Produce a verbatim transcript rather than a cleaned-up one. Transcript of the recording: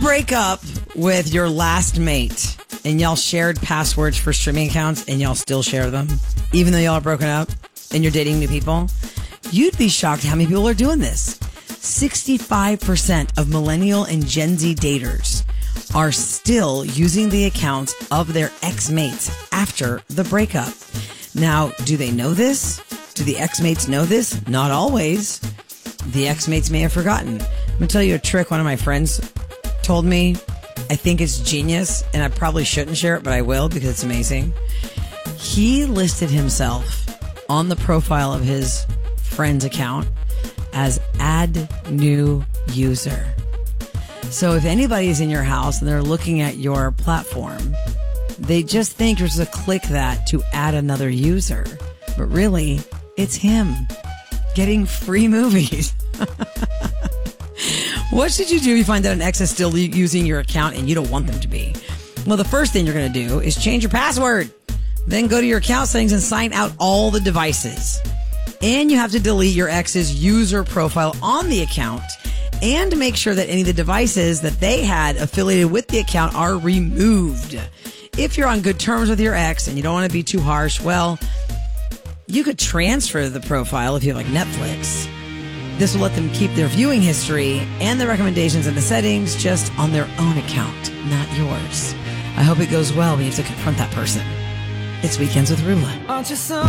break up with your last mate and y'all shared passwords for streaming accounts and y'all still share them, even though y'all are broken up and you're dating new people, you'd be shocked how many people are doing this. sixty-five percent of millennial and Gen Z daters are still using the accounts of their ex-mates after the breakup. Now, do they know this? Do the ex-mates know this? Not always. The ex-mates may have forgotten. I'm going to tell you a trick one of my friends told me. I think it's genius, and I probably shouldn't share it, but I will because it's amazing. He listed himself on the profile of his friend's account as add new user. So if anybody is in your house and they're looking at your platform, they just think you're supposed to click that to add another user. But really, it's him getting free movies. What should you do if you find that an ex is still using your account and you don't want them to be? Well, the first thing you're going to do is change your password. Then go to your account settings and sign out all the devices. And you have to delete your ex's user profile on the account and make sure that any of the devices that they had affiliated with the account are removed. If you're on good terms with your ex and you don't want to be too harsh, well, you could transfer the profile if you have like Netflix. This will let them keep their viewing history and the recommendations and the settings just on their own account, not yours. I hope it goes well when you have to confront that person. It's Weekends with Rula.